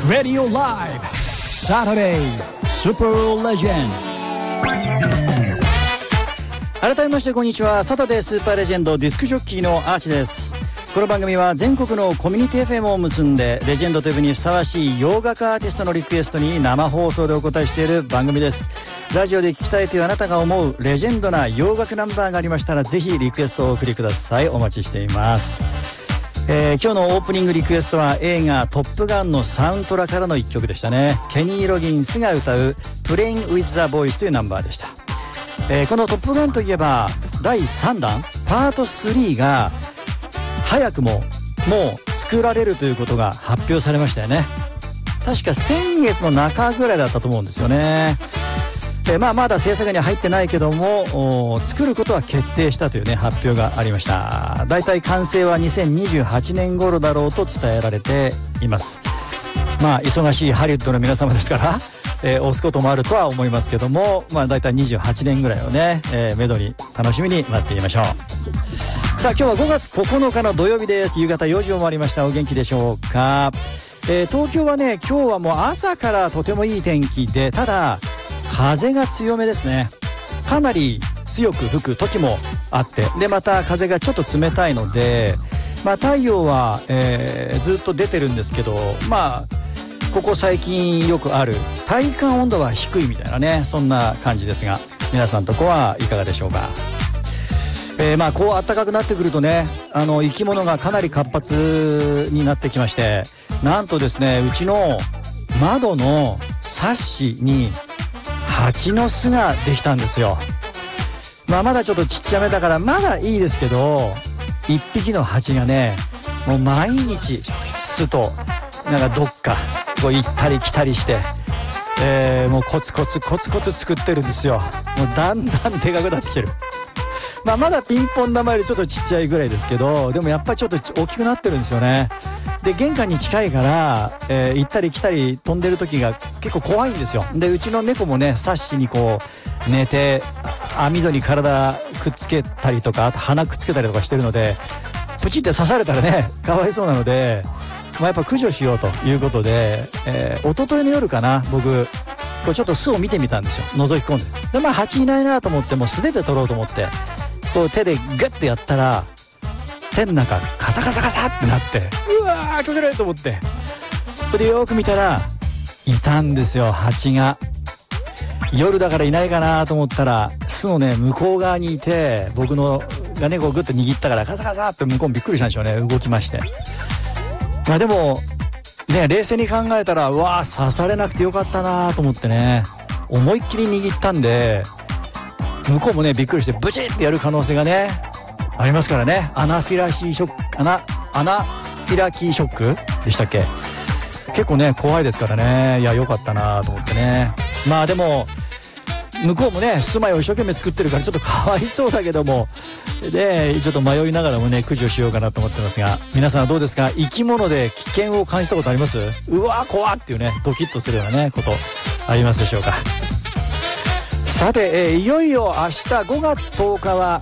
Radio Live Saturday Super Legend。 改めましてこんにちは。サタデースーパーレジェンドディスクジョッキーのアーチです。この番組は全国のコミュニティ FM を結んでレジェンドと呼ぶにふさわしい洋楽アーティストのリクエストに生放送でお答えしている番組です。ラジオで聴きたいというあなたが思うレジェンドな洋楽ナンバーがありましたらぜひリクエストをお送りください。お待ちしています。今日のオープニングリクエストは映画トップガンのサウンドラからの一曲でしたね。ケニー・ロギンスが歌う Playing with the Boys というナンバーでした。このトップガンといえば第3弾パート3が早くももう作られるということが発表されましたよね。確か先月の中ぐらいだったと思うんですよね。まだ制作には入ってないけども作ることは決定したというね発表がありました。だいたい完成は2028年頃だろうと伝えられています。忙しいハリウッドの皆様ですから押すこともあるとは思いますけども、だいたい28年ぐらいをね、めどに楽しみに待っていましょう。さあ今日は5月9日の土曜日です。夕方4時を回りました。お元気でしょうか。東京はね今日はもう朝からとてもいい天気で、ただ風が強めですね。かなり強く吹く時もあって、でまた風がちょっと冷たいので、太陽は、ずっと出てるんですけど、ここ最近よくある体感温度は低いみたいなね、そんな感じですが、皆さんとこはいかがでしょうか。こう暖かくなってくるとね、生き物がかなり活発になってきまして、なんとですねうちの窓のサッシに蜂の巣ができたんですよ。まだちょっとちっちゃめだからまだいいですけど、一匹の蜂がねもう毎日巣とどっかこう行ったり来たりして、もうコツコツ作ってるんですよ。もうだんだんでかくなってきてる。まだピンポン玉よりちょっとちっちゃいぐらいですけど、でもやっぱりちょっと大きくなってるんですよね。で玄関に近いから、行ったり来たり飛んでる時が結構怖いんですよ。でうちの猫もねサッシにこう寝て網戸に体くっつけたりとか、あと鼻くっつけたりとかしてるので、プチって刺されたらねかわいそうなので、やっぱ駆除しようということで、一昨日の夜かな、僕こうちょっと巣を見てみたんですよ。覗き込んで、で蜂いないなと思って、もう素手で取ろうと思ってこう手でグッてやったら手の中カサカサカサってなって、うわー気持ち悪いと思って、それでよく見たらいたんですよ、蜂が。夜だからいないかなと思ったら巣のね向こう側にいて、僕のがねこうグッと握ったからカサカサって向こうもびっくりしたんでしょうね、動きまして。でもね冷静に考えたら、うわー刺されなくてよかったなと思ってね、思いっきり握ったんで向こうもねびっくりしてブチッってやる可能性がねありますからね。アナフィラキーショックでしたっけ。結構ね怖いですからね。いや良かったなと思ってね。でも向こうもね住まいを一生懸命作ってるからちょっとかわいそうだけども、でちょっと迷いながらもね駆除しようかなと思ってますが、皆さんはどうですか。生き物で危険を感じたことあります？うわ怖っていうねドキッとするようなねことありますでしょうか。さて、いよいよ明日5月10日は